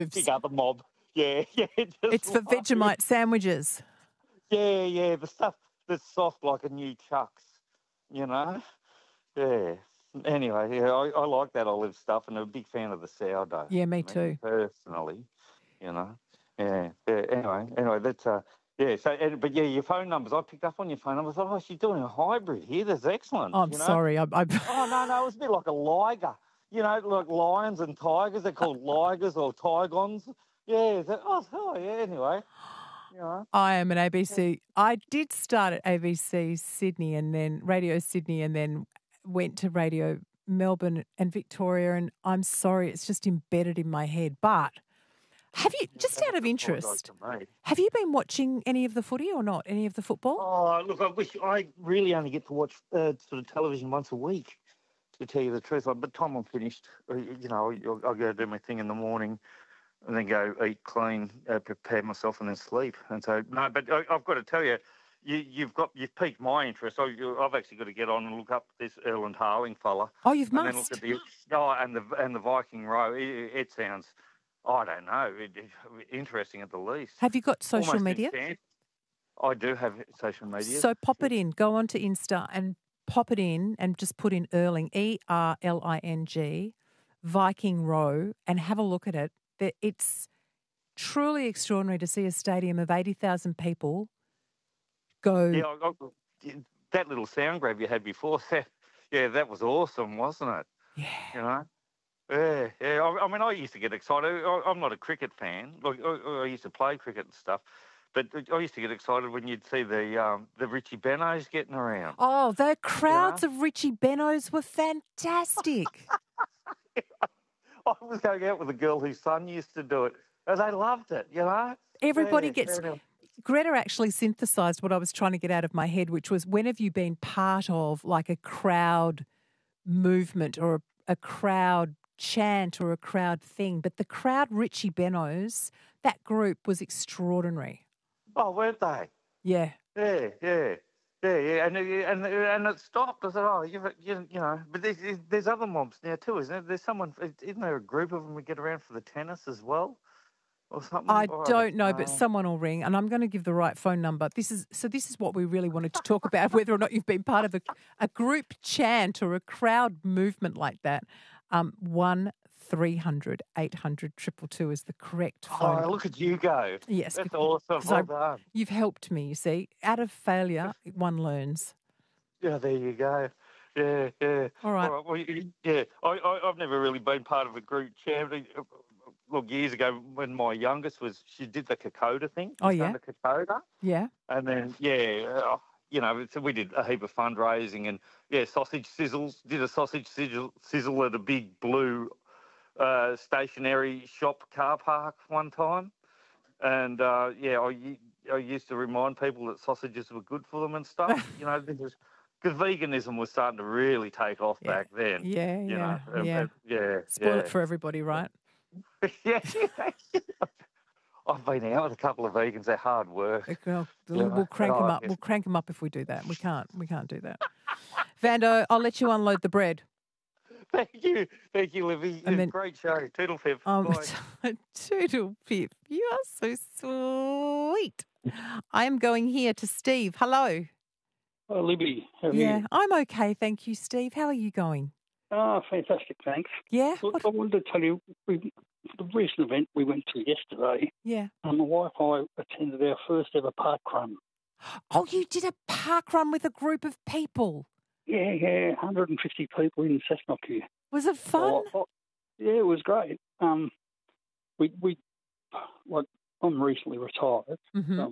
Pick up the mob. Yeah, yeah. It's for Vegemite sandwiches. Yeah, the stuff that's soft like a new Chucks, you know? Yeah. Anyway, yeah, I like that olive stuff and I'm a big fan of the sourdough. Yeah, me too. Personally, you know? Yeah. Anyway, that's, yeah, so, but yeah, your phone numbers, I picked up on your phone numbers. I thought, oh, she's doing a hybrid here. That's excellent. Oh, I'm you know? sorry. Oh, no, it's a bit like a liger. You know, like lions and tigers, they're called ligers or tigons. Yeah, anyway. You know. I am an ABC. I did start at ABC Sydney and then Radio Sydney and then went to Radio Melbourne and Victoria, and I'm sorry, it's just embedded in my head. But have you, just out of interest, have you been watching any of the footy or not, any of the football? Oh, look, I really only get to watch sort of television once a week, to tell you the truth. By the time I'm finished, you know, I'll go do my thing in the morning and then go eat, clean, prepare myself and then sleep. And so, no, but I've got to tell you, you've piqued my interest. I've actually got to get on and look up this Erland Harling fella. Oh, you've and must. Then look at and the Viking Row. It sounds, I don't know, interesting at the least. Have you got social Almost media? I do have social media. So pop it in. Go onto Insta and pop it in and just put in Erling, Erling, Viking Row, and have a look at it. It's truly extraordinary to see a stadium of 80,000 people go. Yeah, that little sound grab you had before, that was awesome, wasn't it? Yeah. You know? Yeah. I mean, I used to get excited. I'm not a cricket fan. Like, I used to play cricket and stuff. But I used to get excited when you'd see the Richie Benos getting around. Oh, the crowds of Richie Benos were fantastic. I was going out with a girl whose son used to do it, and they loved it, you know? Everybody gets... Greta actually synthesised what I was trying to get out of my head, which was, when have you been part of like a crowd movement or a crowd chant or a crowd thing? But the crowd Richie Benos, that group was extraordinary. Oh, weren't they? Yeah. Yeah. And it stopped. I said, you know, but there's other mobs now too, isn't there? Isn't there a group of them we get around for the tennis as well, or something? I don't know, but someone will ring, and I'm going to give the right phone number. This is what we really wanted to talk about, whether or not you've been part of a group chant or a crowd movement like that. 1300 800 222 is the correct phone. Oh, look at you go. Yes. That's awesome. Well done. You've helped me, you see. Out of failure, one learns. Yeah, there you go. Yeah. All right. Well, yeah, I've never really been part of a group chant. Look, years ago when my youngest she did the Kokoda thing. Oh, yeah. The Kokoda. Yeah. And then, you know, so we did a heap of fundraising and, sausage sizzles. Did a sausage sizzle at a big blue stationary shop car park one time. And, I used to remind people that sausages were good for them and stuff, you know, because veganism was starting to really take off back then. Yeah. Spoil it for everybody, right? Yeah. I've been out with a couple of vegans. They're hard work. We'll crank them up. We'll crank them up if we do that. We can't do that. Vando, I'll let you unload the bread. Thank you, Livy. Great show. Toodle pip. Toodle pip. You are so sweet. I am going here to Steve. Hello. Oh, Libby, how are you? I'm okay, thank you, Steve. How are you going? Oh, fantastic, thanks. Yeah? Look, I wanted to tell you, the recent event we went to yesterday, my wife and I attended our first ever park run. Oh, you did a park run with a group of people? Yeah, 150 people in Cessnock here. Was it fun? Yeah, it was great. I'm recently retired. Mm-hmm.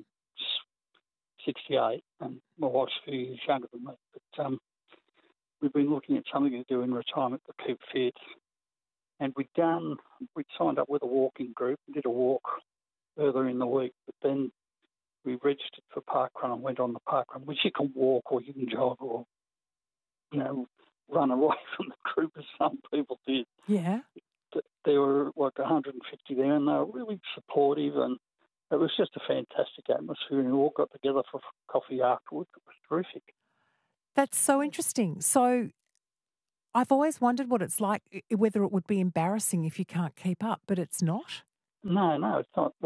68, and my wife's a few years younger than me. But we've been looking at something to do in retirement to keep fit. And we'd signed up with a walking group and did a walk earlier in the week. But then we registered for parkrun and went on the parkrun, which you can walk or you can jog or, you know, run away from the group as some people did. Yeah. There were like 150 there, and they were really supportive, and it was just a fantastic atmosphere, and we all got together for coffee afterwards. It was terrific. That's so interesting. So I've always wondered what it's like, whether it would be embarrassing if you can't keep up, but it's not. No, it's not.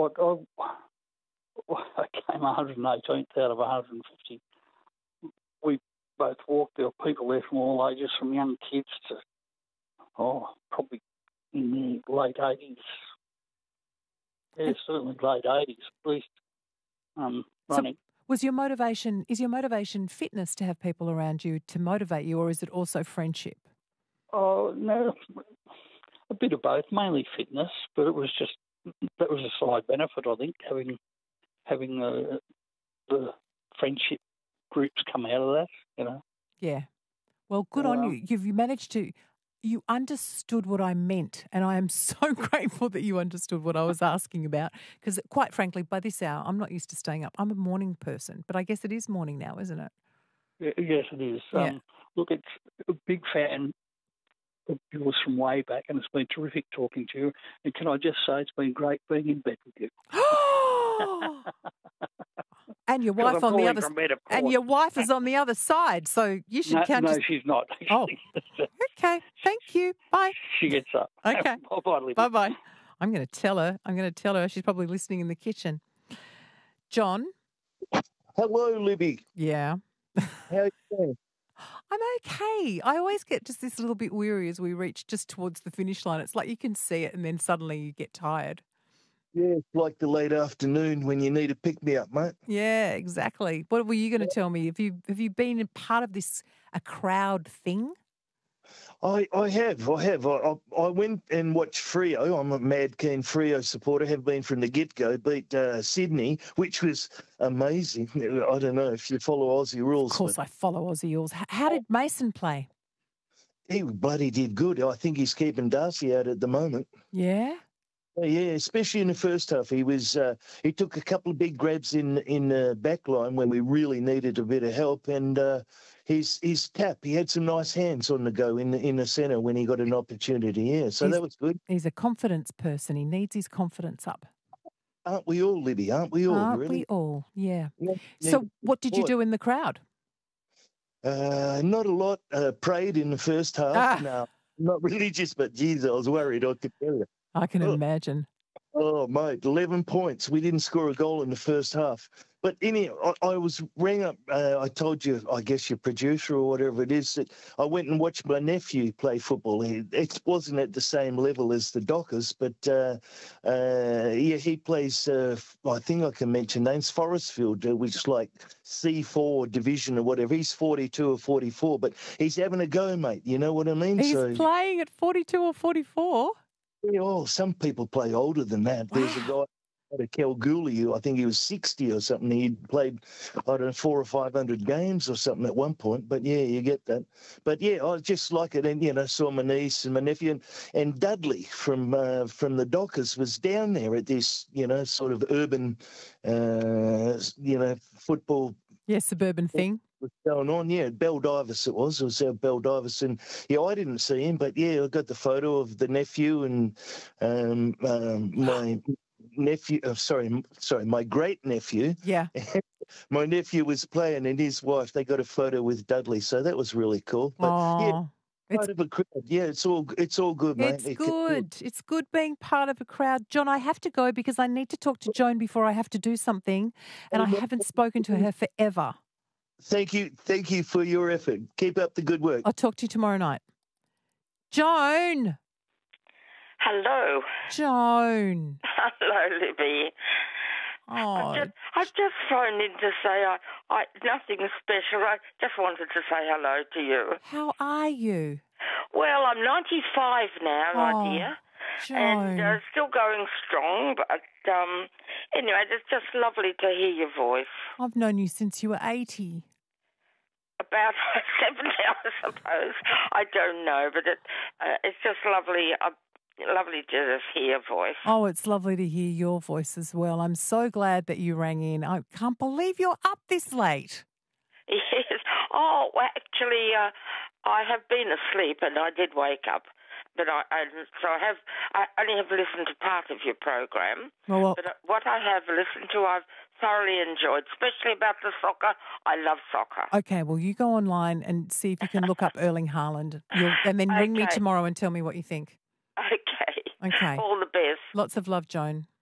I came 118th out of 150. We both walked. There were people there from all ages, from young kids to, probably in the late 80s. Yeah, certainly late 80s at least, running. So is your motivation fitness to have people around you to motivate you, or is it also friendship? Oh, no, a bit of both, mainly fitness, but that was a side benefit, I think, having the friendship groups come out of that, you know. Yeah. Well, good on you. You understood what I meant, and I am so grateful that you understood what I was asking about, because quite frankly, by this hour, I'm not used to staying up. I'm a morning person, but I guess it is morning now, isn't it? Yes, it is. Yeah. Look, it's a big fan of yours from way back, and it's been terrific talking to you. And can I just say it's been great being in bed with you. And your wife on the other side. And your wife is on the other side, so you should count. No, she's not. Oh, okay. Thank you. Bye. She gets up. Okay. Bye, Libby. Bye. I'm going to tell her. She's probably listening in the kitchen. John. Hello, Libby. Yeah. How are you doing? I'm okay. I always get just this little bit weary as we reach just towards the finish line. It's like you can see it and then suddenly you get tired. Yeah, it's like the late afternoon when you need a pick-me-up, mate. Yeah, exactly. What were you going to tell me? Have you been a part of a crowd thing? I have. I went and watched Freo. I'm a mad keen Freo supporter, have been from the get-go, beat Sydney, which was amazing. I don't know if you follow Aussie rules. Of course I follow Aussie rules. How did Mason play? He bloody did good. I think he's keeping Darcy out at the moment. Yeah? Yeah, especially in the first half. He took a couple of big grabs in the back line when we really needed a bit of help, and his tap, he had some nice hands on the go in the centre when he got an opportunity. Yeah, so that was good. He's a confidence person. He needs his confidence up. Aren't we all, Libby? Aren't we all? Aren't really? we all? Yeah. Yeah. So what did you do in the crowd? Not a lot. Prayed in the first half. No, not religious, but geez, I was worried. I could tell you. I can imagine. Oh, mate, 11 points. We didn't score a goal in the first half. But anyhow, I was rang up. I told you, I guess your producer or whatever it is, that I went and watched my nephew play football. It wasn't at the same level as the Dockers, but he plays, I think I can mention names, Forestfield, which is like C4 division or whatever. He's 42 or 44, but he's having a go, mate. You know what I mean? He's playing at 42 or 44? Yeah, well, some people play older than that. Wow. There's a guy out of Kalgoorlie, I think he was 60 or something. He'd played, 400 or 500 games or something at one point. But, yeah, you get that. But, yeah, I just like it. And, saw my niece and my nephew. And Dudley from the Dockers was down there at this, sort of urban, football. Yeah, suburban thing. Was going on, yeah, Baldivis it was Baldivis, and I didn't see him, but yeah, I got the photo of the nephew and my nephew, my great nephew. Yeah. My nephew was playing and his wife, they got a photo with Dudley, so that was really cool. But yeah, part of a crowd. Yeah, it's all good, mate. It's good. It's good being part of a crowd. John, I have to go because I need to talk to Joan before I have to do something, and I haven't spoken to her forever. Thank you for your effort. Keep up the good work. I'll talk to you tomorrow night. Joan. Hello. Joan. Hello, Libby. Oh. I've just phoned in to say I nothing special. I just wanted to say hello to you. How are you? Well, I'm 95 now, my dear. Joan. And still going strong, but anyway, it's just lovely to hear your voice. I've known you since you were 80. About 70, I suppose. I don't know, but it's just lovely. Lovely to just hear your voice. Oh, it's lovely to hear your voice as well. I'm so glad that you rang in. I can't believe you're up this late. Yes. Oh, well, actually, I have been asleep and I did wake up. But I only have listened to part of your program. Well, but what I have listened to, I've thoroughly enjoyed, especially about the soccer. I love soccer. Okay, well, you go online and see if you can look up Erling Haaland, and then ring me tomorrow and tell me what you think. Okay. Okay. All the best. Lots of love, Joan.